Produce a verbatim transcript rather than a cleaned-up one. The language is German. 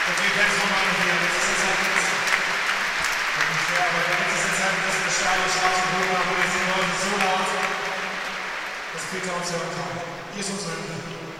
Okay, ganz normal hier. Das ist jetzt halt jetzt. Nicht fair, aber jetzt ist jetzt halt ein bisschen Stadion schwarz und grün, aber wir sind heute so laut, dass Peter uns hören kann. Hier ist unsere